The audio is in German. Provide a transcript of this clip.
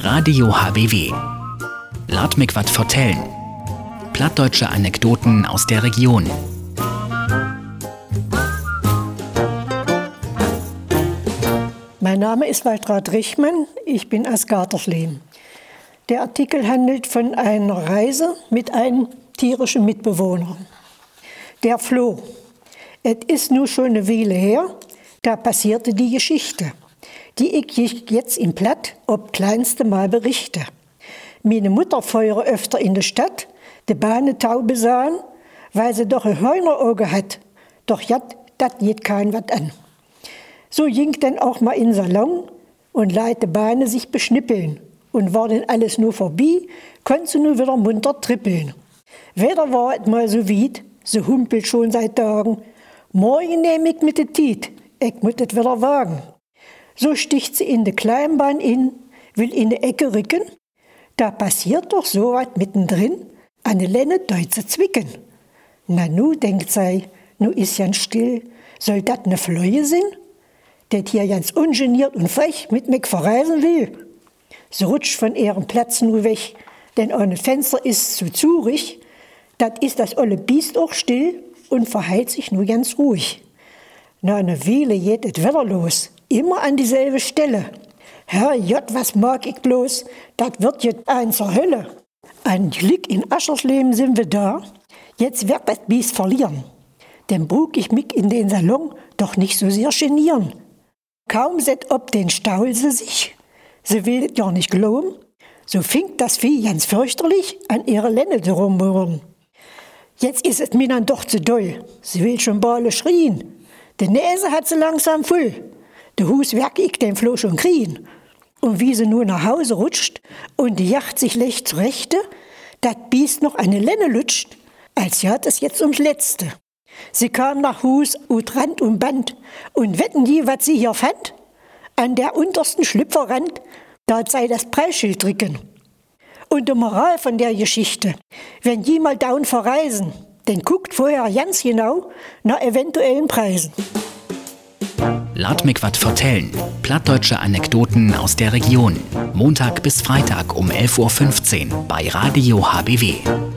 Radio HBW. Lad mich wat vertellen. Plattdeutsche Anekdoten aus der Region. Mein Name ist Waltraud Richmann, ich bin aus Gartersleben. Der Artikel handelt von einer Reise mit einem tierischen Mitbewohner. Der Floh. Es ist nun schon eine Weile her, da passierte die Geschichte, die ich jetzt im Platt ob kleinste Mal berichte. Meine Mutter feuere öfter in der Stadt, die Bahnetaube sahen, weil sie doch ein Heunerauge hat. Doch dat geht kein wat an. So ging denn auch mal in den Salon und leiht die Bahne sich beschnippeln. Und war denn alles nur vorbei, konnte sie nur wieder munter trippeln. Weder war es mal so weit, sie humpelt schon seit Tagen. Morgen nehm ich mit der Tiet, ich muss es wieder wagen. So sticht sie in die Kleinbahn in, will in die Ecke rücken. Da passiert doch so was mittendrin, an die Lenne deutze zwicken. Na nu, denkt sie, nu ist ganz still, soll dat ne Flöhe sein? Der hier ganz ungeniert und frech mit mich verreisen will. Sie rutscht von ihrem Platz nur weg, denn ohne Fenster ist zu zurig. Dat ist das olle Biest auch still und verheilt sich nur ganz ruhig. Na, eine Weile geht et wieder los, immer an dieselbe Stelle. Herrjott, was mag ich bloß, dat wird jetzt ein zur Hölle. Ein Glück in Aschersleben sind wir da, jetzt wird das Biest verlieren. Denn brug ich mich in den Salon doch nicht so sehr genieren. Kaum set ob den Staul sie sich, sie will ja nicht glauben, so fing das Vieh ganz fürchterlich an ihre Lenne rumrühren. Jetzt ist es mir dann doch zu doll, sie will schon bald schrien. Die Nase hat sie langsam voll, der Hus werk ich den Floh schon krien. Und wie sie nur nach Hause rutscht und die Yacht sich leicht zurechte, dat Biest noch eine Lenne lutscht, als jört es jetzt ums Letzte. Sie kam nach Hus und Rand und Band und wetten die, was sie hier fand? An der untersten Schlüpferrand, dort sei das Preisschild drücken. Und die Moral von der Geschichte, wenn die mal down verreisen, dann guckt vorher ganz genau nach eventuellen Preisen. Lad mich wat vertellen. Plattdeutsche Anekdoten aus der Region. Montag bis Freitag um 11:15 Uhr bei Radio HBW.